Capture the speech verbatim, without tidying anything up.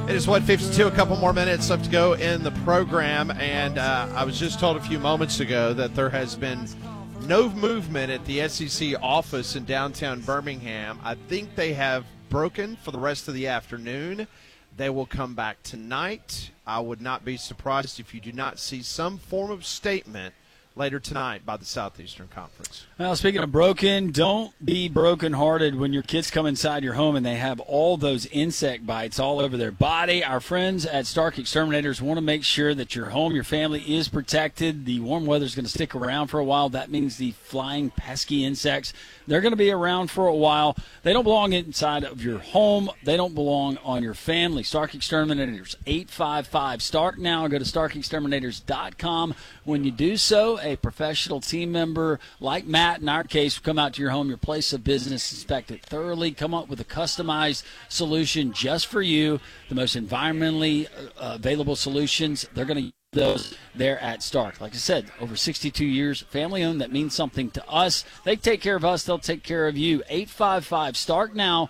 It is one fifty-two, a couple more minutes left to go in the program, and uh, I was just told a few moments ago that there has been no movement at the S E C office in downtown Birmingham. I think they have broken for the rest of the afternoon. They will come back tonight. I would not be surprised if you do not see some form of statement later tonight by the Southeastern Conference. Well, speaking of broken, don't be brokenhearted when your kids come inside your home and they have all those insect bites all over their body. Our friends at Stark Exterminators want to make sure that your home, your family is protected. The warm weather is going to stick around for a while. That means the flying pesky insects, they're going to be around for a while. They don't belong inside of your home. They don't belong on your family. Stark Exterminators, eight five five, STARK now. Go to stark exterminators dot com. When you do so, a professional team member like Matt, in our case, will come out to your home, your place of business, inspect it thoroughly, come up with a customized solution just for you, the most environmentally uh, available solutions. They're going to use those there at Stark. Like I said, over sixty-two years, family-owned. That means something to us. They take care of us. They'll take care of you. eight five five, STARK now.